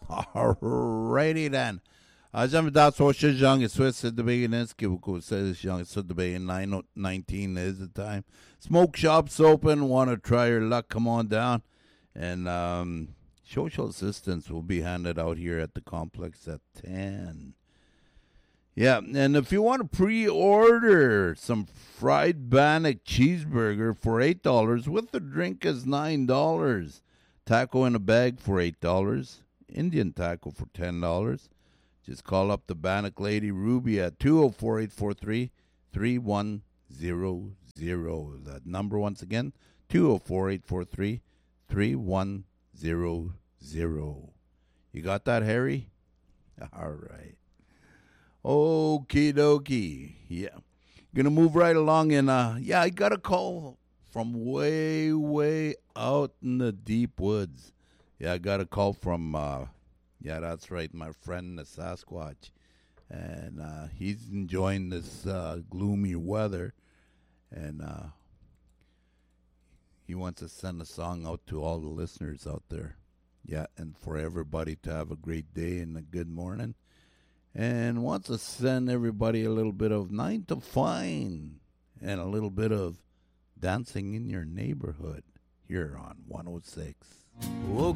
Alrighty then. J'aime dans son chez Jean et Swiss at the beginning. Skibuku says Jean is at the bay in 9:19 is the time. Smoke shops open. Want to try your luck? Come on down. And social assistance will be handed out here at the complex at 10. Yeah, and if you want to pre-order some fried Bannock cheeseburger for $8 with the drink is $9. Taco in a bag for $8. Indian taco for $10. Just call up the Bannock Lady Ruby at 204-843-3100. That number once again, 204-843-3100. You got that, Harry? All right. Okie dokie. Yeah. Gonna move right along and I got a call from way, way out in the deep woods. Yeah, I got a call from that's right, my friend the Sasquatch. And he's enjoying this gloomy weather. And he wants to send a song out to all the listeners out there. Yeah, and for everybody to have a great day and a good morning. And wants to send everybody a little bit of Nine to Fine and a little bit of Dancing in Your Neighborhood here on 106. Woke